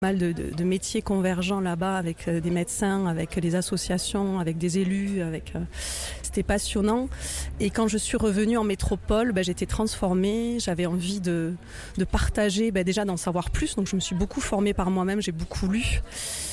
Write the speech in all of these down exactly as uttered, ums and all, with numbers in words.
Mal de, de, de métiers convergents là-bas avec euh, des médecins, avec des associations, avec des élus, avec euh, c'était passionnant. Et quand je suis revenue en métropole, ben, j'étais transformée, j'avais envie de, de partager, ben, déjà d'en savoir plus. Donc je me suis beaucoup formée par moi-même, j'ai beaucoup lu.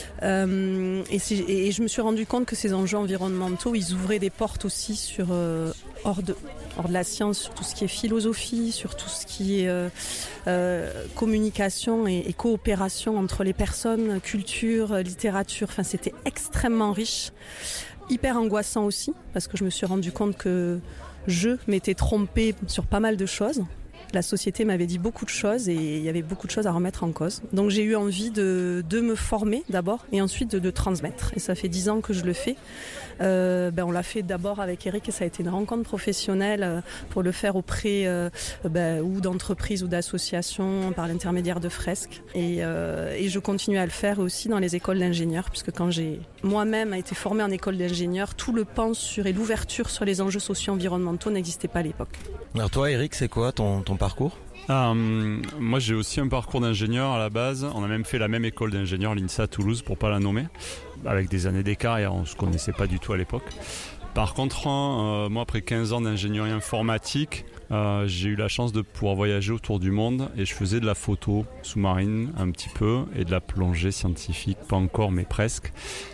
Euh, et, si, et je me suis rendu compte que ces enjeux environnementaux, ils ouvraient des portes aussi sur euh, hors de hors de la science, sur tout ce qui est philosophie, sur tout ce qui est euh, euh, communication et, et coopération entre les personnes, culture, littérature. Enfin, c'était extrêmement riche, hyper angoissant aussi, parce que je me suis rendu compte que je m'étais trompée sur pas mal de choses. La société m'avait dit beaucoup de choses et il y avait beaucoup de choses à remettre en cause. Donc j'ai eu envie de, de me former d'abord et ensuite de, de transmettre. Et ça fait dix ans que je le fais. Euh, ben on l'a fait d'abord avec Eric et ça a été une rencontre professionnelle pour le faire auprès euh, ben, ou d'entreprises ou d'associations par l'intermédiaire de fresques. Et, euh, et je continue à le faire aussi dans les écoles d'ingénieurs puisque quand j'ai moi-même été formée en école d'ingénieurs, tout le pan sur et l'ouverture sur les enjeux socio-environnementaux n'existait pas à l'époque. Alors toi Eric, c'est quoi ton, ton parcours ? Euh, moi j'ai aussi un parcours d'ingénieur à la base, on a même fait la même école d'ingénieur, l'INSA à Toulouse pour pas la nommer, avec des années d'écart et on se connaissait pas du tout à l'époque. Par contre, euh, moi après quinze ans d'ingénierie informatique, euh, j'ai eu la chance de pouvoir voyager autour du monde et je faisais de la photo sous-marine un petit peu et de la plongée scientifique, pas encore mais presque.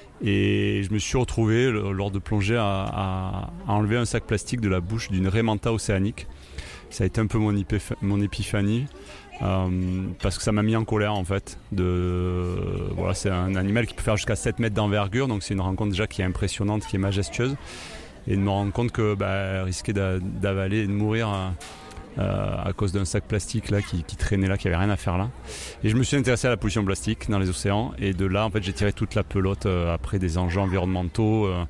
Et je me suis retrouvé lors de plongée à, à, à enlever un sac plastique de la bouche d'une raie manta océanique. Ça a été un peu mon, épiph- mon épiphanie euh, parce que ça m'a mis en colère en fait. De, voilà, c'est un animal qui peut faire jusqu'à sept mètres d'envergure, donc c'est une rencontre déjà qui est impressionnante, qui est majestueuse. Et de me rendre compte que bah, risquer d'a- d'avaler et de mourir euh, euh, à cause d'un sac plastique là, qui, qui traînait là, qui avait rien à faire là. Et je me suis intéressé à la pollution plastique dans les océans et de là en fait j'ai tiré toute la pelote euh, après des enjeux environnementaux. Euh,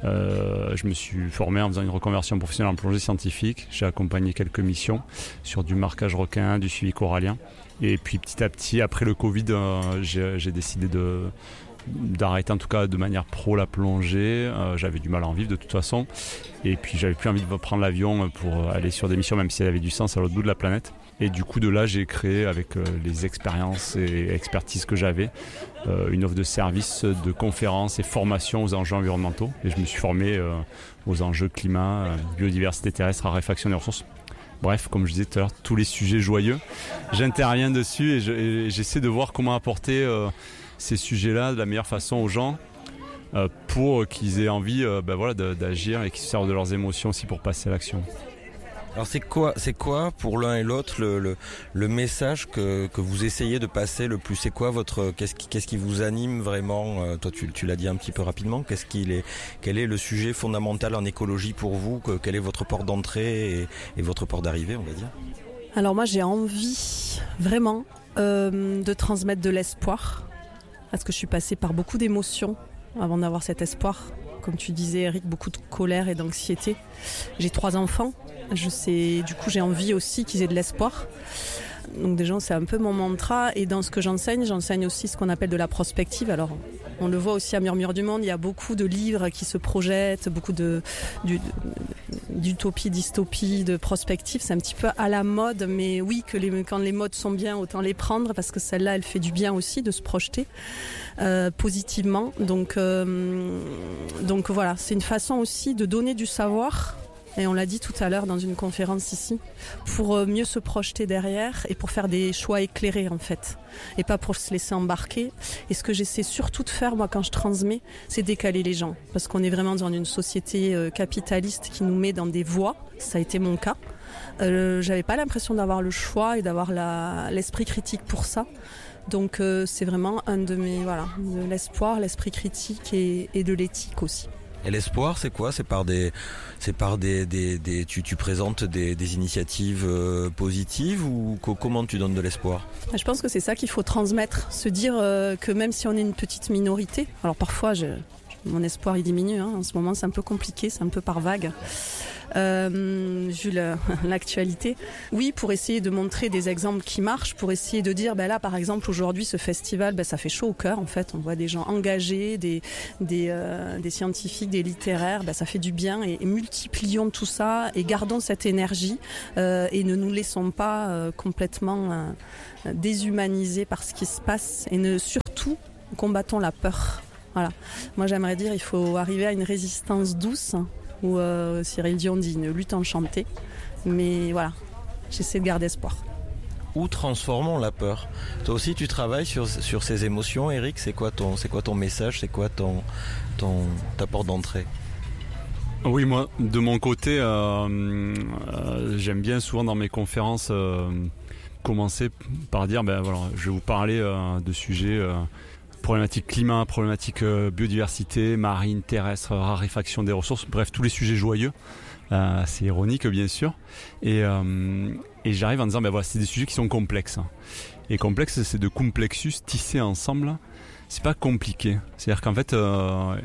euh, je me suis formé en faisant une reconversion professionnelle en plongée scientifique. J'ai accompagné quelques missions sur du marquage requin, du suivi corallien. Et puis petit à petit après le Covid, euh, j'ai, j'ai décidé de d'arrêter en tout cas de manière pro la plongée. Euh, j'avais du mal à en vivre de toute façon et puis j'avais plus envie de prendre l'avion pour aller sur des missions même si elle avait du sens à l'autre bout de la planète. Et du coup de là j'ai créé avec euh, les expériences et expertises que j'avais euh, une offre de services, de conférences et formations aux enjeux environnementaux et je me suis formé euh, aux enjeux climat, euh, biodiversité terrestre, raréfaction des ressources. Bref, comme je disais tout à l'heure, tous les sujets joyeux, j'interviens dessus et, je, et j'essaie de voir comment apporter euh, ces sujets-là de la meilleure façon aux gens euh, pour qu'ils aient envie euh, ben voilà, de, d'agir et qu'ils se servent de leurs émotions aussi pour passer à l'action. Alors c'est quoi, c'est quoi pour l'un et l'autre le, le, le message que, que vous essayez de passer le plus ? C'est quoi votre, qu'est-ce qui, qu'est-ce qui vous anime vraiment ? euh, Toi tu, tu l'as dit un petit peu rapidement, qu'est-ce qu'il est, quel est le sujet fondamental en écologie pour vous ? que, Quelle est votre porte d'entrée et, et votre porte d'arrivée, on va dire ? Alors moi j'ai envie vraiment euh, de transmettre de l'espoir. Parce que je suis passée par beaucoup d'émotions avant d'avoir cet espoir. Comme tu disais, Eric, beaucoup de colère et d'anxiété. J'ai trois enfants. Je sais, du coup, j'ai envie aussi qu'ils aient de l'espoir. Donc déjà, c'est un peu mon mantra. Et dans ce que j'enseigne, j'enseigne aussi ce qu'on appelle de la prospective. Alors, on le voit aussi à Murmure du Monde, il y a beaucoup de livres qui se projettent, beaucoup de, du, d'utopie, dystopie, de prospective. C'est un petit peu à la mode, mais oui, que les, quand les modes sont bien, autant les prendre, parce que celle-là, elle fait du bien aussi de se projeter euh, positivement. Donc, euh, donc voilà, c'est une façon aussi de donner du savoir. Et on l'a dit tout à l'heure dans une conférence ici, pour mieux se projeter derrière et pour faire des choix éclairés en fait, et pas pour se laisser embarquer. Et ce que j'essaie surtout de faire moi quand je transmets, c'est décaler les gens, parce qu'on est vraiment dans une société euh, capitaliste qui nous met dans des voies. Ça a été mon cas. Euh, j'avais pas l'impression d'avoir le choix et d'avoir la, l'esprit critique pour ça. Donc euh, c'est vraiment un de mes voilà, de l'espoir, l'esprit critique et, et de l'éthique aussi. Et l'espoir, c'est quoi ? C'est par des, c'est par des, des, des tu, tu présentes des, des initiatives euh, positives ou co- comment tu donnes de l'espoir ? Je pense que c'est ça qu'il faut transmettre, se dire euh, que même si on est une petite minorité, alors parfois je, mon espoir il diminue. Hein. En ce moment, c'est un peu compliqué, c'est un peu par vague. Euh, vu le, l'actualité. Oui, pour essayer de montrer des exemples qui marchent, pour essayer de dire, ben là, par exemple, aujourd'hui, ce festival, ben, ça fait chaud au cœur, en fait. On voit des gens engagés, des, des, euh, des scientifiques, des littéraires, ben, ça fait du bien. Et, et multiplions tout ça et gardons cette énergie euh, et ne nous laissons pas euh, complètement euh, déshumanisés par ce qui se passe et ne, surtout, combattons la peur. Voilà. Moi, j'aimerais dire, il faut arriver à une résistance douce, ou euh, Cyril Dion dit une lutte enchantée. Mais voilà, j'essaie de garder espoir. Où transformons la peur? Toi aussi, tu travailles sur, sur ces émotions, Eric. C'est quoi ton, c'est quoi ton message? C'est quoi ton, ton, ta porte d'entrée? Oui, moi, de mon côté, euh, euh, j'aime bien souvent dans mes conférences euh, commencer par dire, ben voilà, je vais vous parler euh, de sujets... Euh, problématique climat, problématique euh, biodiversité, marine, terrestre, raréfaction des ressources, bref, tous les sujets joyeux. Euh, c'est ironique, bien sûr. Et, euh, et j'arrive en disant, ben voilà, c'est des sujets qui sont complexes. Et complexe, c'est de complexus, tisser ensemble. C'est pas compliqué. C'est-à-dire qu'en fait, euh,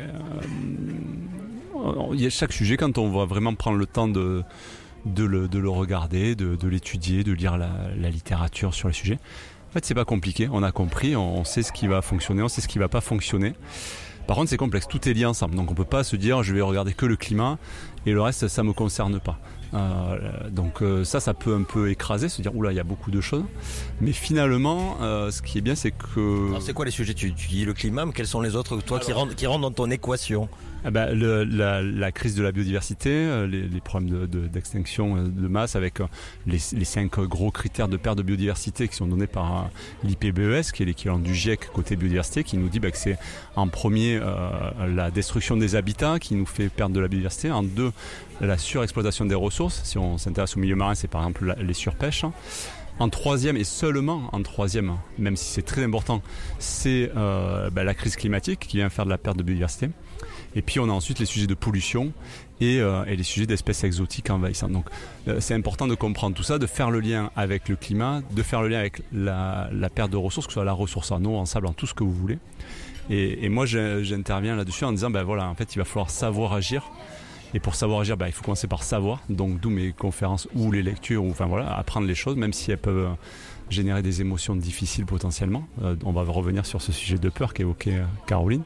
euh, il y a chaque sujet, quand on va vraiment prendre le temps de, de, le, de le regarder, de, de l'étudier, de lire la, la littérature sur le sujet, en fait, c'est pas compliqué, on a compris, on sait ce qui va fonctionner, on sait ce qui va pas fonctionner. Par contre, c'est complexe, tout est lié ensemble. Donc on peut pas se dire, je vais regarder que le climat et le reste, ça me concerne pas. Euh, donc euh, ça, ça peut un peu écraser, se dire, oula, il y a beaucoup de choses. Mais finalement, euh, ce qui est bien, c'est que... Alors c'est quoi les sujets? tu, tu dis le climat, mais quels sont les autres, toi, Alors... qui, rentrent, qui rentrent dans ton équation? Eh ben, le, la, la crise de la biodiversité, les, les problèmes de, de, d'extinction de masse avec les, les cinq gros critères de perte de biodiversité qui sont donnés par l'I P B E S, qui est l'équivalent du GIEC côté biodiversité, qui nous dit bah, que c'est en premier euh, la destruction des habitats qui nous fait perdre de la biodiversité, en deux la surexploitation des ressources, si on s'intéresse au milieu marin, c'est par exemple la, les surpêches. En troisième, et seulement en troisième, même si c'est très important, c'est euh, bah, la crise climatique qui vient faire de la perte de biodiversité. Et puis on a ensuite les sujets de pollution et, euh, et les sujets d'espèces exotiques envahissantes. Donc euh, c'est important de comprendre tout ça, de faire le lien avec le climat, de faire le lien avec la, la perte de ressources, que ce soit la ressource en eau, en sable, en tout ce que vous voulez. Et, et moi j'interviens là-dessus en disant, ben voilà, en fait il va falloir savoir agir. Et pour savoir agir, ben, il faut commencer par savoir. Donc d'où mes conférences ou les lectures, ou enfin voilà, apprendre les choses, même si elles peuvent générer des émotions difficiles potentiellement. Euh, on va revenir sur ce sujet de peur qu'évoquait euh, Caroline.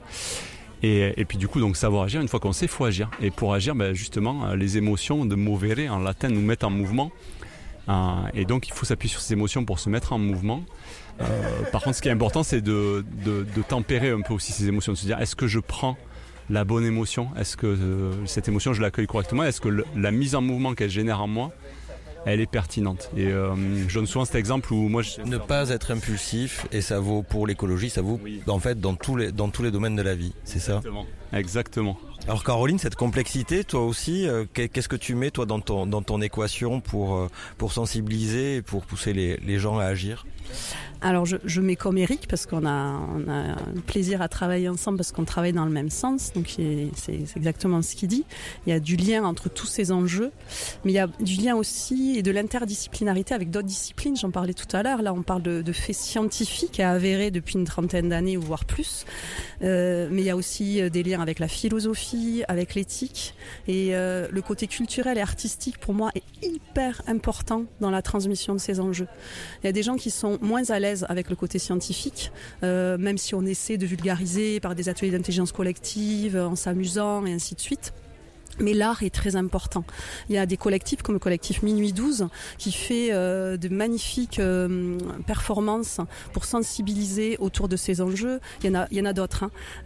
Et, et puis du coup, donc savoir agir, une fois qu'on sait, il faut agir. Et pour agir, ben, justement, les émotions de movere en latin nous mettent en mouvement. Euh, et donc il faut s'appuyer sur ces émotions pour se mettre en mouvement. Euh, par contre, ce qui est important, c'est de, de, de tempérer un peu aussi ces émotions, de se dire, est-ce que je prends la bonne émotion? Est-ce que euh, cette émotion, je l'accueille correctement? Est-ce que le, la mise en mouvement qu'elle génère en moi, elle est pertinente? Et euh, je donne souvent cet exemple où moi... Je... Ne pas être impulsif, et ça vaut pour l'écologie, ça vaut oui. en fait dans tous, les, dans tous les domaines de la vie, c'est Exactement. ça Exactement. Alors Caroline, cette complexité, toi aussi, euh, qu'est-ce que tu mets toi dans ton, dans ton équation pour, euh, pour sensibiliser et pour pousser les, les gens à agir? Alors je, je mets comme Eric parce qu'on a, on a un plaisir à travailler ensemble parce qu'on travaille dans le même sens, donc c'est, c'est exactement ce qu'il dit. Il y a du lien entre tous ces enjeux, mais il y a du lien aussi et de l'interdisciplinarité avec d'autres disciplines, j'en parlais tout à l'heure. Là on parle de, de faits scientifiques à avérer depuis une trentaine d'années ou voire plus, euh, mais il y a aussi des liens avec la philosophie, avec l'éthique, et euh, le côté culturel et artistique pour moi est hyper important dans la transmission de ces enjeux. Il y a des gens qui sont moins à l'aise avec le côté scientifique, euh, même si on essaie de vulgariser par des ateliers d'intelligence collective, en s'amusant et ainsi de suite. Mais l'art est très important. Il y a des collectifs comme le collectif Minuit douze qui fait euh, de magnifiques euh, performances pour sensibiliser autour de ces enjeux. Il y en a, il y en a d'autres. Hein.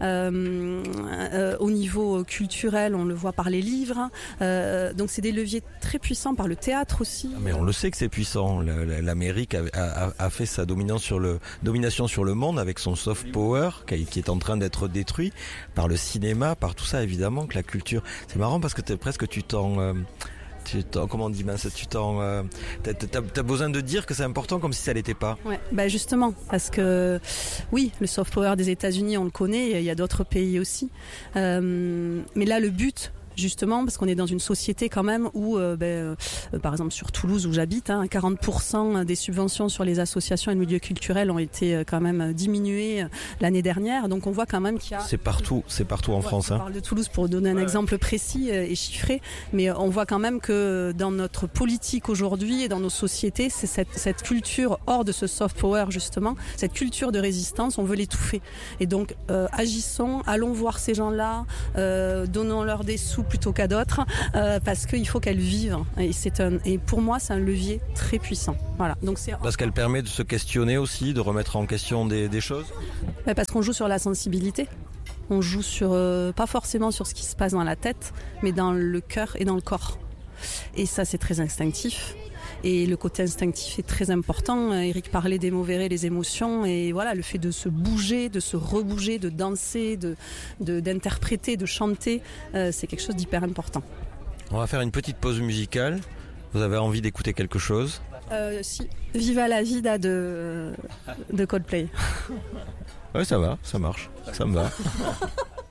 Euh, euh, au niveau culturel, on le voit par les livres. Euh, donc c'est des leviers très puissants par le théâtre aussi. Mais on le sait que c'est puissant. L'Amérique a, a, a fait sa dominance sur le, domination sur le monde avec son soft power qui est en train d'être détruit par le cinéma, par tout ça évidemment, que la culture. C'est marrant parce que t'es, presque tu t'en, euh, tu t'en, comment on dit mince, tu t'en, euh, t'as, t'as, t'as besoin de dire que c'est important comme si ça l'était pas. Ouais, bah justement, parce que oui, le soft power des États-Unis, on le connaît, il y a d'autres pays aussi, euh, mais là le but, justement parce qu'on est dans une société quand même où, euh, ben, euh, par exemple sur Toulouse où j'habite, hein, quarante pour cent des subventions sur les associations et le milieu culturel ont été quand même diminuées l'année dernière. Donc on voit quand même qu'il y a... C'est partout, c'est partout en ouais, France. On hein. parle de Toulouse pour donner un ouais. exemple précis et chiffré, mais on voit quand même que dans notre politique aujourd'hui et dans nos sociétés, c'est cette, cette culture hors de ce soft power justement, cette culture de résistance, on veut l'étouffer. Et donc euh, agissons, allons voir ces gens-là, euh, donnons-leur des sous plutôt qu'à d'autres, euh, parce qu'il faut qu'elles vivent. Et, c'est un, et pour moi, c'est un levier très puissant. Voilà. Donc c'est... Parce qu'elle permet de se questionner aussi, de remettre en question des, des choses. Ouais, parce qu'on joue sur la sensibilité. On joue sur, euh, pas forcément sur ce qui se passe dans la tête, mais dans le cœur et dans le corps. Et ça, c'est très instinctif. Et le côté instinctif est très important. Eric parlait des mots verrés, les émotions. Et voilà, le fait de se bouger, de se rebouger, de danser, de, de, d'interpréter, de chanter, euh, c'est quelque chose d'hyper important. On va faire une petite pause musicale. Vous avez envie d'écouter quelque chose ? euh, Si, Viva la vida de, de Coldplay. Ouais, ça va, ça marche, ça me va.